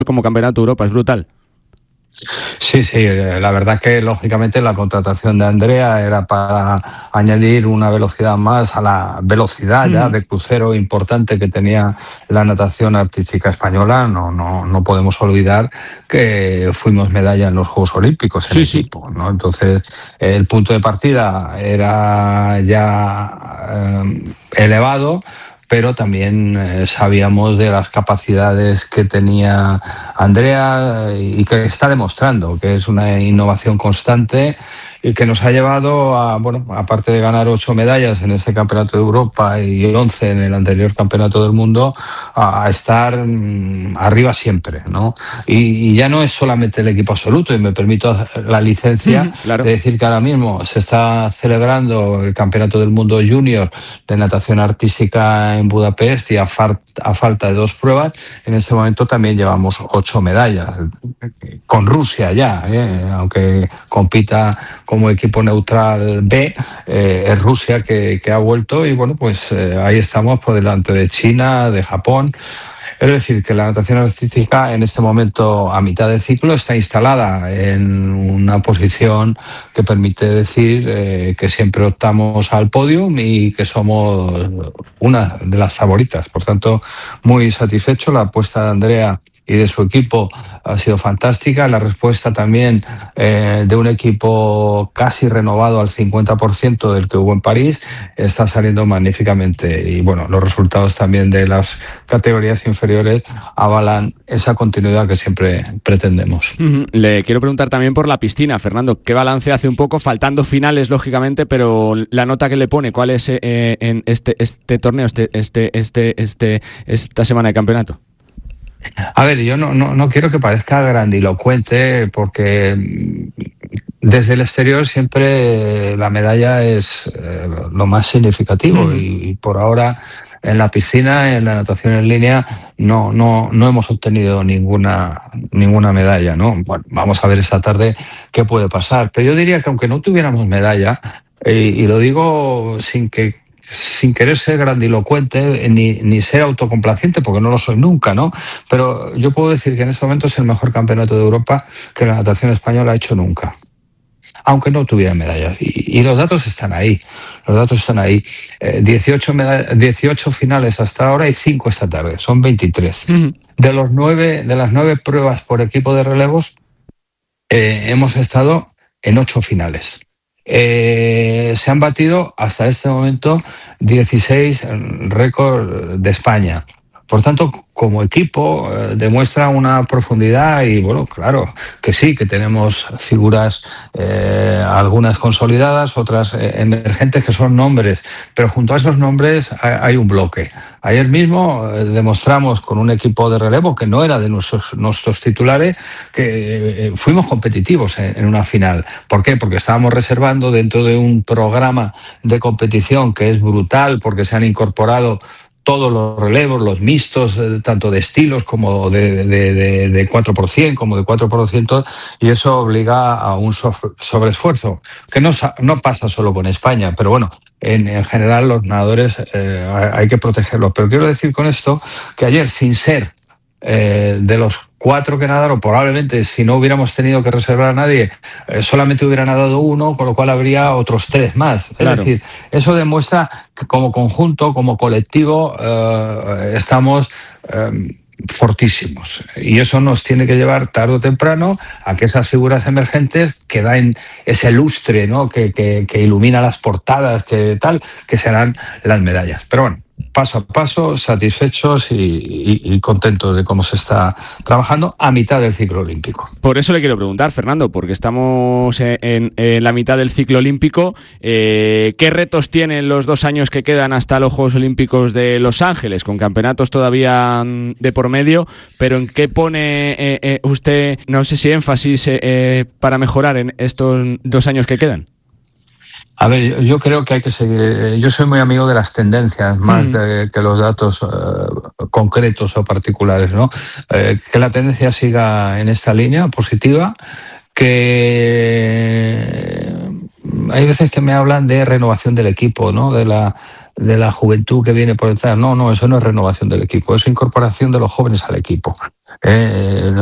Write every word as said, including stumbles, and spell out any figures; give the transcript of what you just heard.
como Campeonato de Europa, es brutal. Sí, sí, la verdad que lógicamente la contratación de Andrea era para añadir una velocidad más a la velocidad ya de crucero importante que tenía la natación artística española. No, no, no podemos olvidar que fuimos medalla en los Juegos Olímpicos en sí, equipo, ¿no? Entonces el punto de partida era ya eh, elevado, pero también eh, sabíamos de las capacidades que tenía Andrea y que está demostrando que es una innovación constante y que nos ha llevado a, bueno, aparte de ganar ocho medallas en este Campeonato de Europa y once en el anterior Campeonato del Mundo, a, a estar mmm, arriba siempre, ¿no? Y, y ya no es solamente el equipo absoluto, y me permito la licencia mm, claro. de decir que ahora mismo se está celebrando el Campeonato del Mundo Junior de natación artística en Budapest y a, far, a falta de dos pruebas, en este momento también llevamos ocho medallas, con Rusia ya, ¿eh? Aunque compita como equipo neutral B, eh, es Rusia que, que ha vuelto y bueno, pues eh, ahí estamos por delante de China, de Japón. Es decir, que la natación artística en este momento, a mitad de ciclo, está instalada en una posición que permite decir eh, que siempre optamos al podium y que somos una de las favoritas. Por tanto, muy satisfecho. La apuesta de Andrea y de su equipo ha sido fantástica. La respuesta también eh, de un equipo casi renovado al cincuenta por ciento del que hubo en París está saliendo magníficamente. Y bueno, los resultados también de las categorías inferiores avalan esa continuidad que siempre pretendemos. Uh-huh. Le quiero preguntar también por la piscina, Fernando. ¿Qué balance hace un poco? Faltando finales, lógicamente, pero la nota que le pone, ¿cuál es eh, en este, este torneo, este, este, este, este, esta semana de campeonato? A ver, yo no, no, no quiero que parezca grandilocuente porque desde el exterior siempre la medalla es eh, lo más significativo mm. y, y por ahora en la piscina, en la natación en línea, no, no, no hemos obtenido ninguna, ninguna medalla, ¿no? Bueno, vamos a ver esta tarde qué puede pasar. Pero yo diría que aunque no tuviéramos medalla, eh, y lo digo sin que sin querer ser grandilocuente ni, ni ser autocomplaciente, porque no lo soy nunca, ¿no? Pero yo puedo decir que en este momento es el mejor campeonato de Europa que la natación española ha hecho nunca, aunque no tuviera medallas. Y, y los datos están ahí, los datos están ahí. Eh, dieciocho, medall- dieciocho finales hasta ahora y cinco esta tarde, son veintitrés. Uh-huh. De, los nueve, de las nueve pruebas por equipo de relevos, eh, hemos estado en ocho finales. Eh, se han batido hasta este momento dieciséis récords de España. Por tanto, como equipo eh, demuestra una profundidad y bueno, claro que sí, que tenemos figuras, eh, algunas consolidadas, otras eh, emergentes que son nombres, pero junto a esos nombres hay, hay un bloque. Ayer mismo eh, demostramos con un equipo de relevo que no era de nuestros, nuestros titulares, que eh, fuimos competitivos en, en una final. ¿Por qué? Porque estábamos reservando dentro de un programa de competición que es brutal, porque se han incorporado todos los relevos, los mixtos, tanto de estilos como de, de, de, de cuatro por ciento, como de cuatro por ciento, y eso obliga a un sobreesfuerzo, que no, no pasa solo con España, pero bueno, en, en general los nadadores eh, hay que protegerlos. Pero quiero decir con esto que ayer, sin ser eh, de los cuatro que nadaron, probablemente si no hubiéramos tenido que reservar a nadie, eh, solamente hubiera nadado uno, con lo cual habría otros tres más. Claro. Es decir, eso demuestra que como conjunto, como colectivo, eh, estamos eh, fortísimos. Y eso nos tiene que llevar tarde o temprano a que esas figuras emergentes que dan ese lustre, ¿no? que, que, que ilumina las portadas, que tal, que serán las medallas. Pero bueno, paso a paso, satisfechos y, y, y contentos de cómo se está trabajando a mitad del ciclo olímpico. Por eso le quiero preguntar, Fernando, porque estamos en, en la mitad del ciclo olímpico. Eh, ¿Qué retos tienen los dos años que quedan hasta los Juegos Olímpicos de Los Ángeles, con campeonatos todavía de por medio? Pero ¿en qué pone eh, eh, usted, no sé si énfasis, eh, eh, para mejorar en estos dos años que quedan? A ver, yo creo que hay que seguir. Yo soy muy amigo de las tendencias, más mm. de, que los datos uh, concretos o particulares, ¿no? Eh, que la tendencia siga en esta línea positiva, que hay veces que me hablan de renovación del equipo, ¿no? De la de la juventud que viene por detrás. No, no, eso no es renovación del equipo, es incorporación de los jóvenes al equipo. Eh,